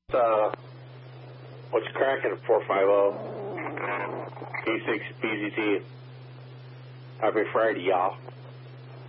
What's cracking at 450? E6 BZT. Happy Friday, y'all.